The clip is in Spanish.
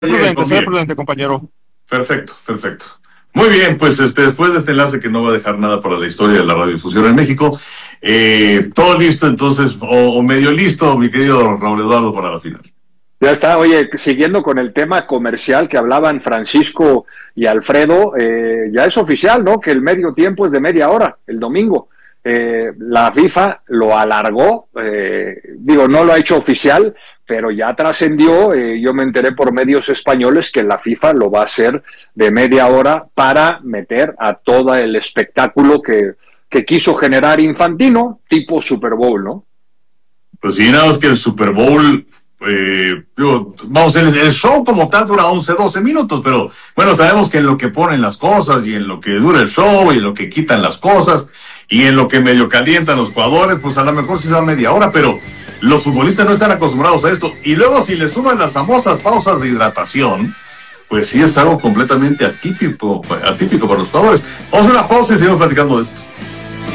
Sea prudente, compañero. Perfecto, perfecto. Muy bien, pues después de este enlace que no va a dejar nada para la historia de la radiodifusión en México, todo listo entonces, o medio listo, mi querido Raúl Eduardo, para la final. Ya está, oye, siguiendo con el tema comercial que hablaban Francisco y Alfredo, ya es oficial, ¿no? Que el medio tiempo es de media hora, el domingo. La FIFA lo alargó, no lo ha hecho oficial, pero ya trascendió, yo me enteré por medios españoles que la FIFA lo va a hacer de media hora para meter a todo el espectáculo que quiso generar Infantino, tipo Super Bowl, ¿no? Pues sí, nada más que el Super Bowl, vamos, el show como tal dura 11, 12 minutos, pero bueno, sabemos que en lo que ponen las cosas y en lo que dura el show y en lo que quitan las cosas y en lo que medio calientan los jugadores, pues a lo mejor sí sea media hora, pero los futbolistas no están acostumbrados a esto. Y luego si le suman las famosas pausas de hidratación, pues sí es algo completamente atípico para los jugadores. Vamos a una pausa y seguimos platicando de esto.